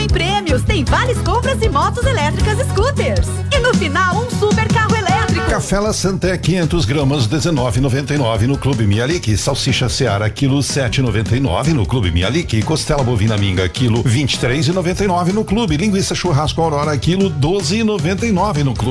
em prêmios, tem vales compras e motos elétricas scooters. E no final, um super carro elétrico. Café La Santé 500 gramas, 19,99 no Clube Mialik. Salsicha Seara, quilo 7,99 no Clube Mialik. Costela bovina minga, quilo 23,99 no Clube. Linguiça churrasco Aurora, quilo 12,99 no Clube.